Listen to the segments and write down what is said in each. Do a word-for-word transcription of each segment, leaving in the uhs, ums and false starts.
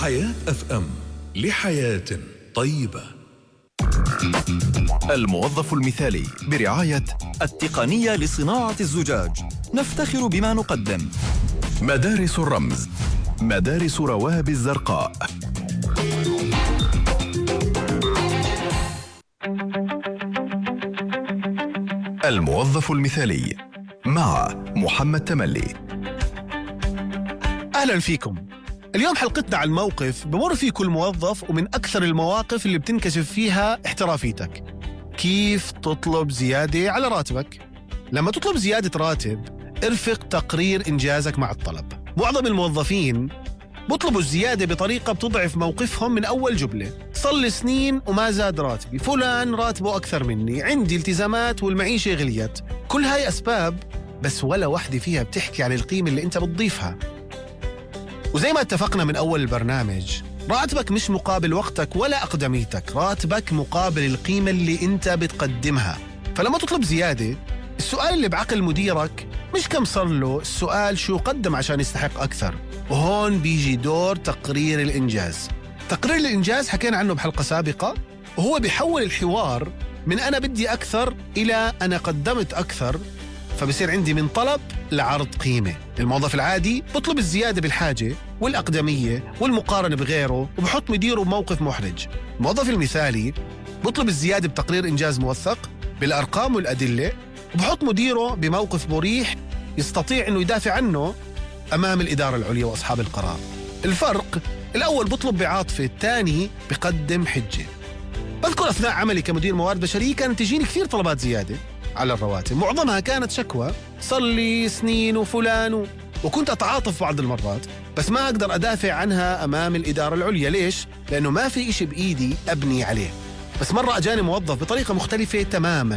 حياة أف أم، لحياة طيبة. الموظف المثالي برعاية التقنية لصناعة الزجاج. نفتخر بما نقدم. مدارس الرمز، مدارس رواب الزرقاء. الموظف المثالي مع محمد تملي. أهلا فيكم. اليوم حلقتنا عن موقف بمر فيه كل موظف، ومن أكثر المواقف اللي بتنكشف فيها احترافيتك. كيف تطلب زيادة على راتبك؟ لما تطلب زيادة راتب ارفق تقرير إنجازك مع الطلب. معظم الموظفين بطلبوا الزيادة بطريقة بتضعف موقفهم من أول جملة. صار لي سنين وما زاد راتبي، فلان راتبه أكثر مني، عندي التزامات والمعيشة غليت. كل هاي أسباب، بس ولا واحدة فيها بتحكي عن القيمة اللي أنت بتضيفها. وزي ما اتفقنا من أول البرنامج، راتبك مش مقابل وقتك ولا أقدميتك، راتبك مقابل القيمة اللي أنت بتقدمها. فلما تطلب زيادة، السؤال اللي بعقل مديرك مش كم صار له، السؤال شو قدم عشان يستحق أكثر. وهون بيجي دور تقرير الإنجاز. تقرير الإنجاز حكينا عنه بحلقة سابقة، وهو بيحول الحوار من أنا بدي أكثر إلى أنا قدمت أكثر، فبصير عندي من طلب لعرض قيمة. الموظف العادي بطلب الزيادة بالحاجة والأقدمية والمقارنة بغيره، وبحط مديره بموقف محرج. الموظف المثالي بطلب الزيادة بتقرير إنجاز موثق بالأرقام والأدلة، وبحط مديره بموقف مريح يستطيع أنه يدافع عنه أمام الإدارة العليا وأصحاب القرار. الفرق، الأول بطلب بعاطفة، الثاني بقدم حجة. بذكر أثناء عملي كمدير موارد بشرية كانت تجيني كثير طلبات زيادة على الرواتب، معظمها كانت شكوى، صار لي سنين وفلان و... وكنت أتعاطف بعض المرات، بس ما أقدر أدافع عنها أمام الإدارة العليا. ليش؟ لأنه ما في إشي بإيدي أبني عليه. بس مرة أجاني موظف بطريقة مختلفة تماماً،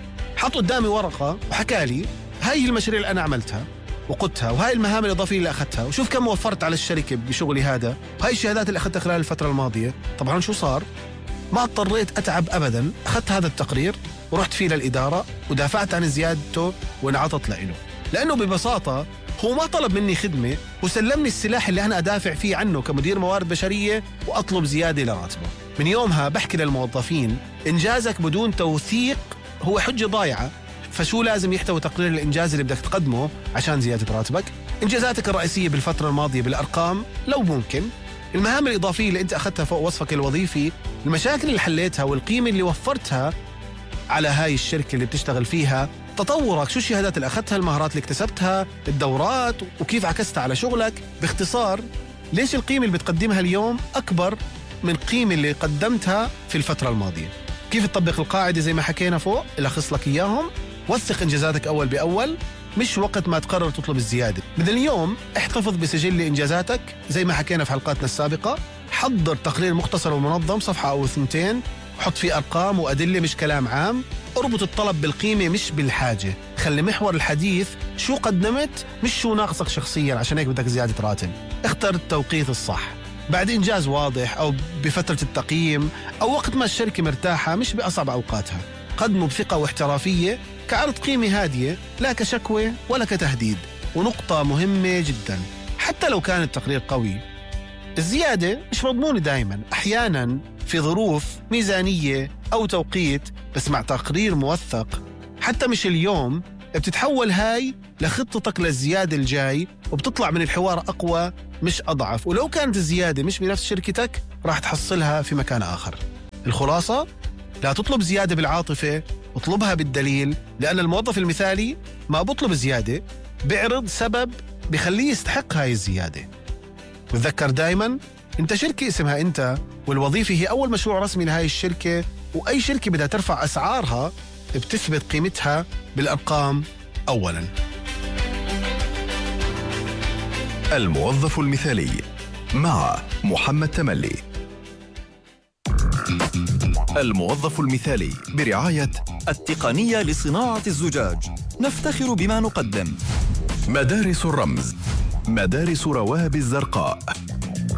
حط قدامي ورقة وحكى لي هاي المشاريع اللي أنا عملتها وقدتها، وهاي المهام الإضافية اللي أخذتها، وشوف كم وفرت على الشركة بشغلي هذا، وهاي الشهادات اللي أخذتها خلال الفترة الماضية. طبعاً شو صار؟ ما اضطريت أتعب أبداً، أخذت هذا التقرير ورحت فيه للإدارة ودافعت عن زيادته وانعطت له، لأنه ببساطة هو ما طلب مني خدمة، وسلمني السلاح اللي أنا أدافع فيه عنه كمدير موارد بشرية وأطلب زيادة لراتبه. من يومها بحكي للموظفين، إنجازك بدون توثيق هو حجة ضايعة. فشو لازم يحتوي تقرير الإنجاز اللي بدك تقدمه عشان زيادة راتبك؟ إنجازاتك الرئيسية بالفترة الماضية بالأرقام لو ممكن، المهام الإضافية اللي أنت أخذتها فوق وصفك الوظيفي، المشاكل اللي حليتها والقيمة اللي وفرتها على هاي الشركة اللي بتشتغل فيها، تطورك، شو الشهادات اللي أخذتها، المهارات اللي اكتسبتها، الدورات، وكيف عكستها على شغلك. باختصار، ليش القيمة اللي بتقدمها اليوم أكبر من القيمة اللي قدمتها في الفترة الماضية. كيف تطبق القاعدة زي ما حكينا فوق، ألخص لك إياهم. وثق إنجازاتك أول بأول، مش وقت ما تقرر تطلب الزيادة. من اليوم احتفظ بسجل إنجازاتك زي ما حكينا في حلقاتنا السابقة. حضر تقرير مختصر ومنظم، صفحة أو ثنتين، حط فيه أرقام وأدلة مش كلام عام. اربط الطلب بالقيمة مش بالحاجة. خلي محور الحديث شو قدمت مش شو ناقصك شخصيا، عشان هيك بدك زيادة راتب. اختر التوقيت الصح، بعد إنجاز واضح أو بفترة التقييم أو وقت ما الشركة مرتاحة، مش بأصعب أوقاتها. قدمه بثقة واحترافية كعرض قيمة هادية، لا كشكوى ولا كتهديد. ونقطة مهمة جدا، حتى لو كان التقرير قوي، الزيادة مش مضمونة دايما. أحيانا في ظروف ميزانية أو توقيت، بس مع تقرير موثق حتى مش اليوم بتتحول هاي لخطتك للزيادة الجاي، وبتطلع من الحوار أقوى مش أضعف. ولو كانت الزيادة مش بنفس شركتك راح تحصلها في مكان آخر. الخلاصة، لا تطلب زيادة بالعاطفة، اطلبها بالدليل، لأن الموظف المثالي ما بطلب زيادة، بيعرض سبب بيخليه يستحق هاي الزيادة. وتذكر دايما، انت شركة اسمها انت، والوظيفة هي أول مشروع رسمي لهاي الشركة، وأي شركة بدها ترفع أسعارها بتثبت قيمتها بالأرقام أولا. الموظف المثالي مع محمد تملي. الموظف المثالي برعاية التقنية لصناعة الزجاج. نفتخر بما نقدم. مدارس الرمز، مدارس رواب الزرقاء.